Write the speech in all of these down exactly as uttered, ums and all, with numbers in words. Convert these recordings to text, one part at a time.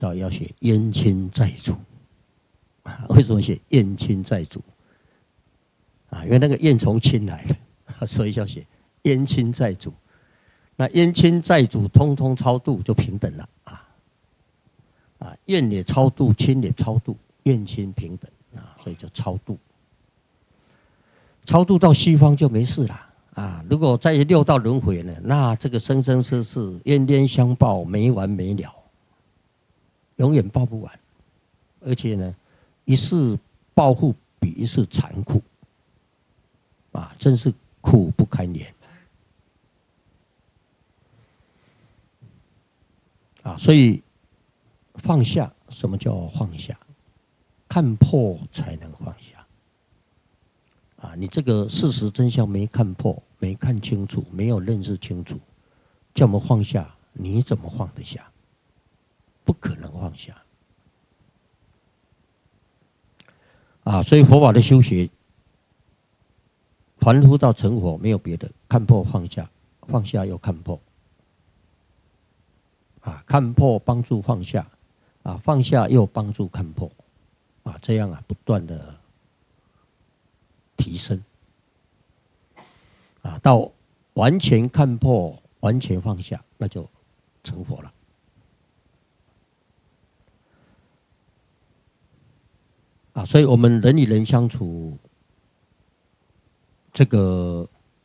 到要写冤亲债主。为什么写冤亲债主？啊，因为那个冤从亲来的，所以要写冤亲债主。那冤亲债主通通超度就平等了啊！啊，怨也超度，亲也超度，怨亲平等啊，所以就超度。超度到西方就没事了啊！如果在六道轮回呢，那这个生生世世冤冤相报，没完没了，永远报不完，而且呢，一世报复比一世残酷啊，真是苦不堪言。啊，所以放下，什么叫放下？看破才能放下。啊，你这个事实真相没看破，没看清楚，没有认识清楚，叫我们放下，你怎么放得下？不可能放下。啊，所以佛法的修学，凡夫到成佛，没有别的，看破放下，放下又看破。啊，看破帮助放下，啊，放下又帮助看破，啊，这样啊，不断的提升，啊，到完全看破、完全放下，那就成佛了。啊，所以我们人与人相处，这个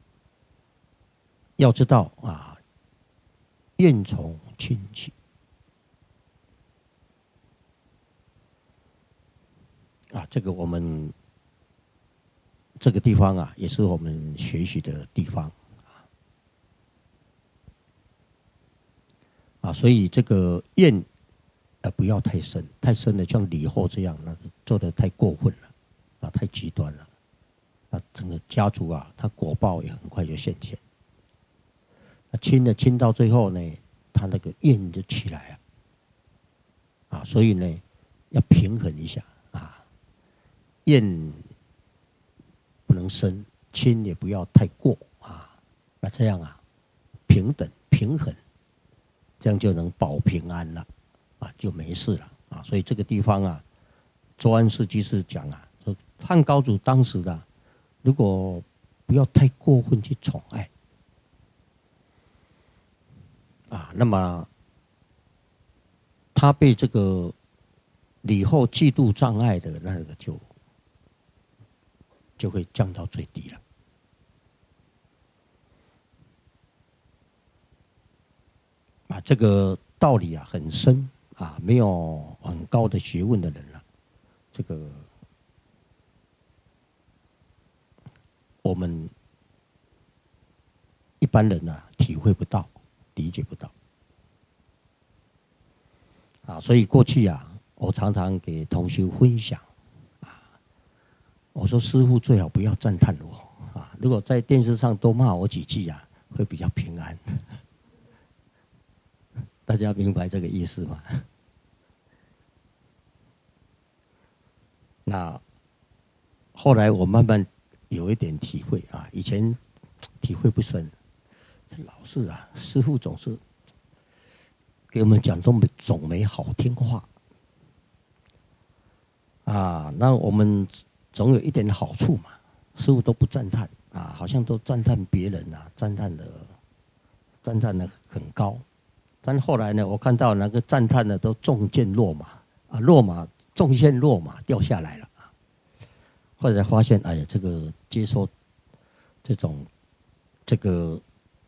要知道啊，怨从亲戚啊，这个我们这个地方啊，也是我们学习的地方啊，所以这个怨呃不要太深，太深了，像李后这样，那做得太过分了啊，太极端了啊，整个家族啊，他果报也很快就现前，那亲了亲到最后呢，他那个怨就起来了，啊，所以呢，要平衡一下啊，怨不能生，亲也不要太过啊，那这样啊，平等平衡，这样就能保平安了，啊，就没事了啊。所以这个地方啊，周安世居士讲啊，说汉高祖当时的、啊，如果不要太过分去宠爱。啊，那么他被这个李后嫉妒障碍的那个就就会降到最低了。啊，这个道理啊很深啊，没有很高的学问的人啊，这个我们一般人啊体会不到。理解不到啊，所以过去啊，我常常给同学分享啊，我说师父最好不要赞叹我啊，如果在电视上多骂我几句啊，会比较平安。大家明白这个意思吗？那后来我慢慢有一点体会啊，以前体会不深。老是啊，师父总是给我们讲都总没好听话啊，那我们总有一点好处嘛。师父都不赞叹啊，好像都赞叹别人啊，赞叹的赞叹的很高。但后来呢，我看到那个赞叹的都中箭落马啊，落马中箭落马掉下来了啊。后来才发现，哎呀，这个接受这种这个。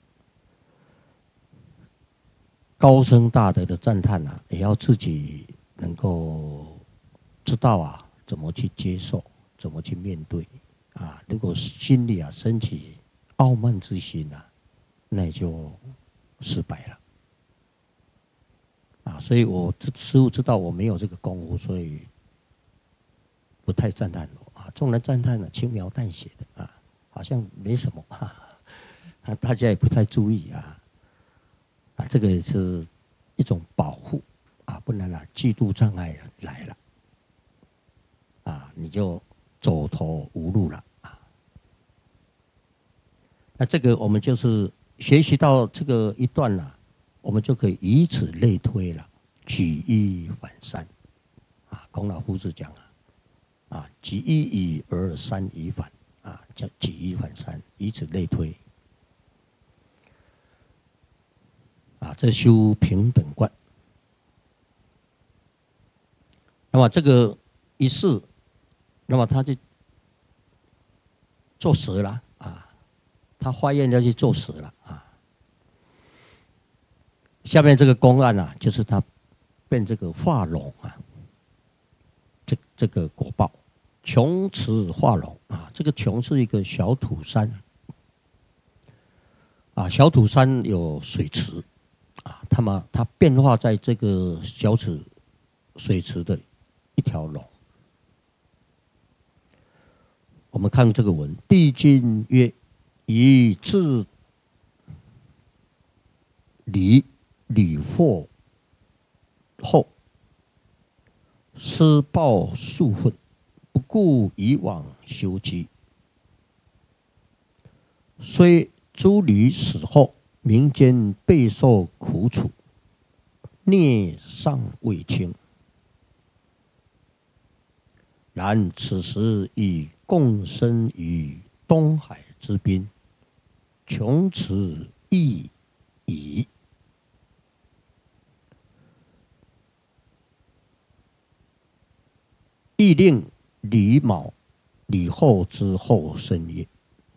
高深大德的赞叹啊，也要自己能够知道啊，怎么去接受，怎么去面对啊。如果心里啊升起傲慢之心啊，那也就失败了啊。所以我师父知道我没有这个功夫，所以不太赞叹我啊。众人赞叹呢，轻描淡写的啊，好像没什么啊，大家也不太注意啊。啊，这个也是一种保护啊，不然啊，嫉妒障碍来了，啊，你就走投无路了啊。那这个我们就是学习到这个一段了、啊，我们就可以以此类推了， 举一反三啊。孔老夫子讲啊，啊，举一以而三以反啊，叫举一反三，以此类推啊。这修平等观。那么这个一世，那么他就做蛇了啊，他发愿要去做蛇了啊。下面这个公案啊，就是他变这个化龙啊，这这个果报，穷池化龙啊，这个穷是一个小土山啊，小土山有水池啊，它嘛它变化在这个小池水池的一条龙。我们看这个文，帝君曰：“以至礼礼获后，施报数愤，不顾以往修积。虽诸吕死后，民间备受苦楚，孽尚未清。然此时已共生于东海之滨，穷此亦矣。”亦令李卯、李后之后生也。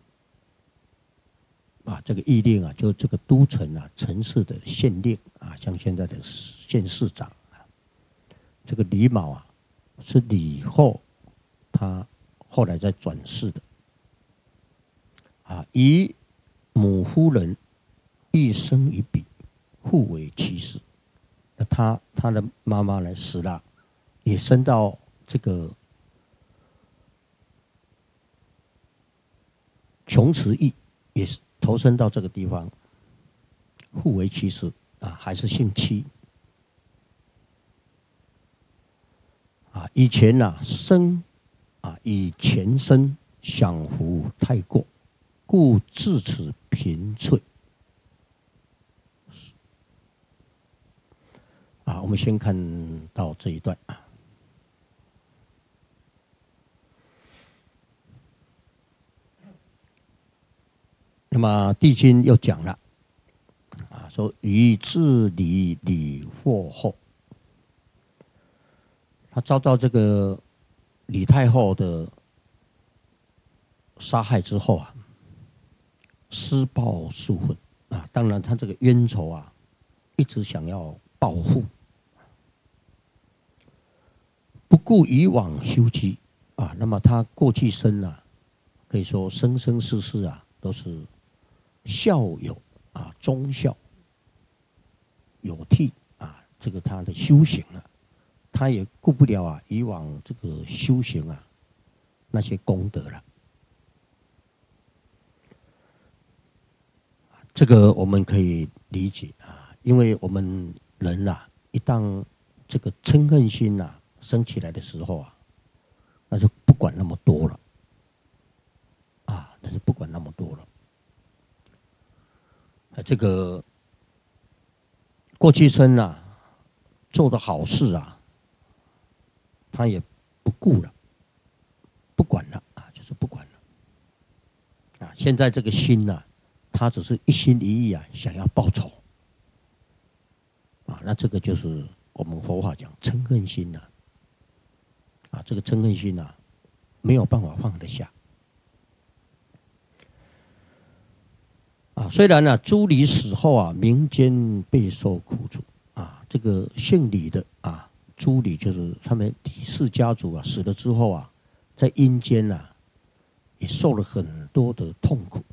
啊，这个议令啊，就这个都城啊，城市的县令啊，像现在的县市长啊，这个李卯啊，是李后他后来再转世的啊，以母夫人一生一比，互为妻室。那他他的妈妈来死了，也生到这个穷池邑，也是投身到这个地方，互为妻室啊，还是姓戚啊。以前呐、啊，生啊以前生享福太过，故至此贫瘁啊。我们先看到这一段啊。那么帝君又讲了啊，说于治理李祸后，他遭到这个李太后的杀害之后啊，施报数愤啊，当然他这个冤仇啊，一直想要报复，不顾以往修积啊。那么他过去生啊，可以说生生世世啊，都是孝有啊，忠孝有悌啊，这个他的修行啊，他也顾不了啊以往这个修行啊那些功德了。这个我们可以理解啊，因为我们人啊，一旦这个嗔恨心啊升起来的时候啊，那就不管那么多了啊，那就不管那么多了。这个过去生啊做的好事啊，他也不顾了，不管了啊，就是不管了啊。现在这个心呢、啊，他只是一心一意啊，想要报仇啊。那这个就是我们佛法讲嗔恨心呐、啊，啊，这个嗔恨心呐、啊，没有办法放得下。啊，虽然呢、啊，朱李死后啊，民间备受苦楚啊。这个姓李的啊，朱李就是他们李氏家族啊，死了之后啊，在阴间啊，也受了很多的痛苦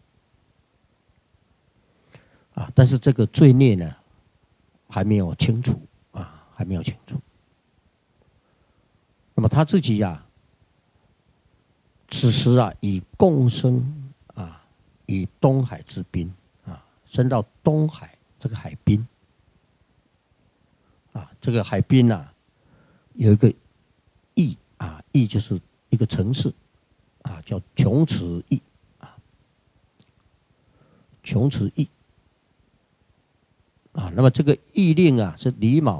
啊。但是这个罪孽呢，还没有清除啊，还没有清除。那么他自己呀、啊，此时啊，以共生。以东海之滨啊，升到东海这个海滨啊，这个海滨啊，有一个邑啊，邑就是一个城市啊，叫穷池邑啊，穷池邑啊。那么这个邑令啊，是李卯